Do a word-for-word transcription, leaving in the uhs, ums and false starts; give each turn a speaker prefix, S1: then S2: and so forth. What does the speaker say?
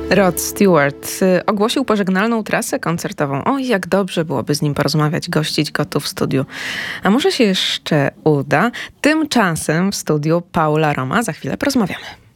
S1: Rod Stewart y, ogłosił pożegnalną trasę koncertową. O, jak dobrze byłoby z nim porozmawiać, gościć go tu w studiu. A może się jeszcze uda? Tymczasem w studiu Paula Roma. Za chwilę porozmawiamy.